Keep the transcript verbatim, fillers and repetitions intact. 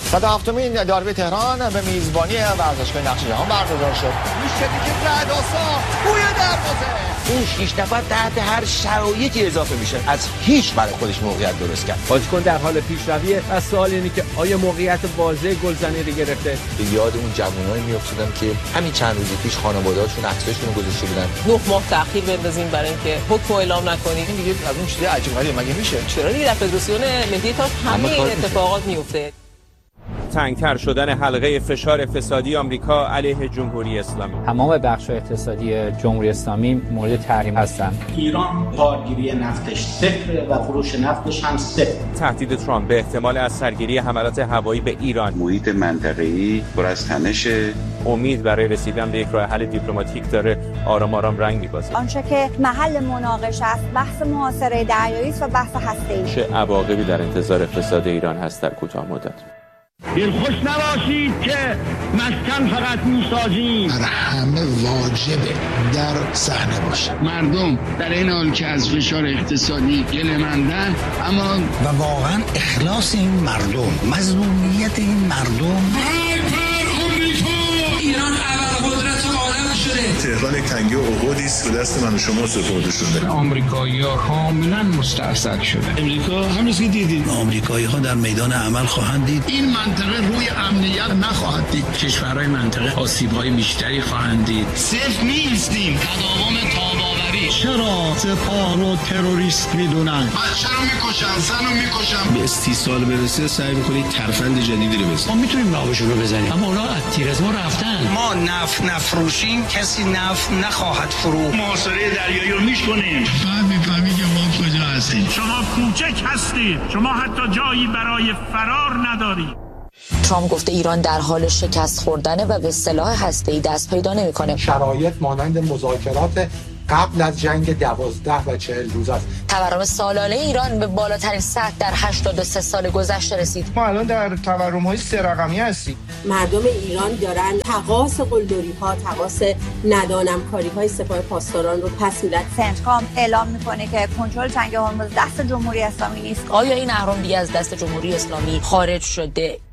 صد و هفتمین داربی تهران به میزبانی ورزشگاه نقش جهان برگزار شد. میشه که رعدآسا بوی دروازه. اون شش نفر تحت هر شرایطی اضافه میشه. از هیچ برای خودش موقعیت درست کرد. بازیکن در حال پیشرویه و سوال اینه که آیا موقعیت واضح گلزنی رو گرفته؟ به یاد اون جوانایی میافتادم که همین چند روز پیش خانواده‌هاشون عکساشون رو گذاشته بودن. نه ماه تأخیر بندازیم برای اینکه حکم اعلام نکنیم. این دیگه از اون چیز عجیب غریبه مگه میشه؟ چرا دیگه در فدراسیون ملی تاس همه این اتفاقات میفته. تنگتر شدن حلقه فشار اقتصادی آمریکا علیه جمهوری اسلامی. تمام بخش‌های اقتصادی جمهوری اسلامی مورد تحریم هستند. ایران بارگیری نفتش صفر و فروش نفتش هم صفر. تهدید ترامپ به احتمال از سرگیری حملات هوایی به ایران. محیط منطقه‌ای پر از تنشه. امید برای رسیدن به یک راه حل دیپلماتیک داره آرام آرام رنگ می‌بازه. آنچه که محل مناقشه است بحث محاصره دریایی است و بحث هسته‌ای. چه عواقبی در انتظار اقتصاد ایران هست در کوتاه مدت؟ دلخوش نباشید که مسکن فقط میسازیم. بر همه واجبه در صحنه باشه. مردم در این حال که از فشار اقتصادی گله‌مندن، اما و واقعا اخلاص این مردم، مظلومیت این مردم. ایران ابرقدرت عالم شده. تهران یک تنگه احدی است به دست من و شما سپرده شده. آمریکایی‌ها کاملا مستعصد شده. امریکا همین که دیدید، آمریکایی‌ها در میدان عمل خواهند دید. این منطقه روی امنیت نخواهد دید. کشورهای منطقه آسیب‌های بیشتری خواهند دید. صفر نیستیم. تداوم تاباوری. چرا سپاه رو تروریست میدونن؟ بچه رو میکشن، زن رو میکشن. به استیصال برسه سعی می‌کنید ترفند جدیدی رو بزنید. ما میتونیم نابشون رو بزنیم. اما اونا از تیر از ما رفتن. ما نفت نفروشیم، کسی نفت نخواهد فروخت. محاصره دریایی رو میکنیم. بعد میفهمید که ما کجا هستیم. شما کوچک هستید. شما حتی جایی برای فرار ندارید. ترامپ گفته ایران در حال شکست خوردنه و به سلاح هسته‌ای دست پیدا نمی‌کنه. شرایط مانند مذاکرات قبل از جنگ دوازده و چهل روز است. تورم سالانه ایران به بالاترین سطح در هشتاد و سه سال گذشته رسید. ما الان در تورم‌های سه رقمی هستیم. مردم ایران دارن تقاص قلدری‌ها، تقاص ندانمکاری‌های سپاه پاسداران رو پس میدن. سنتکام اعلام میکنه که کنترل جنگ هرمز دست جمهوری اسلامی نیست. آیا این اهرام دیگه از دست جمهوری اسلامی خارج شده؟